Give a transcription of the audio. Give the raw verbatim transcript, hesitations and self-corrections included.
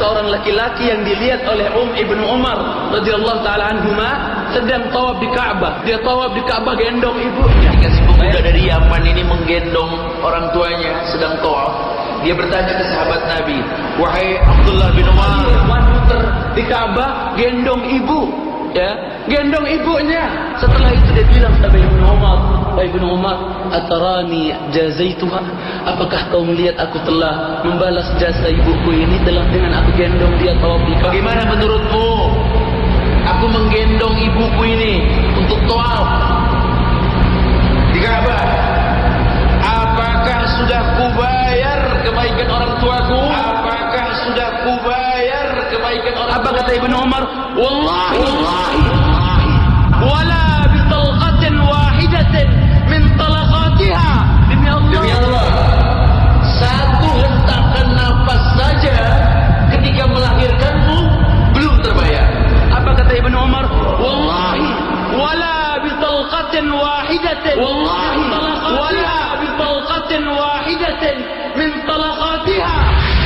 seorang laki-laki yang dilihat oleh Um Ibnu Umar radhiyallahu taala anhuma sedang tawaf di Ka'bah. Dia tawaf di Ka'bah gendong ibunya. Ketika si pemuda dari Yaman ini menggendong orang tuanya sedang tawaf, dia bertanya ke sahabat Nabi, "Wahai Abdullah bin Umar, muter di Ka'bah gendong ibu." Ya, gendong ibunya. Setelah itu dia bilang kepada Ibnu Umar, "Wahai Ibnu Umar, atarani jazaituha? Apakah kau melihat aku telah membalas jasa ibuku ini telah dengan aku gendong dia tawaf di Ka'bah? Bagaimana menurutmu aku menggendong ibuku ini untuk tawaf di Ka'bah? Apakah sudah kubayar kebaikan orang tuaku? Apakah sudah kubayar kebaikan orang tuaku?" Apa kata Ibnu Umar? "Wallahi, wallahi, wala bi talqatin wahidatin min talaqatiha." Demi Allah, demi Allah, satu hentakan nafas saja ketika melahirkanmu belum terbayar. Apa kata Ibnu Umar? "Wallahi, wala bi talqatin wahidatin, wallahi, wala bi talqatin wahidatin min talaqatiha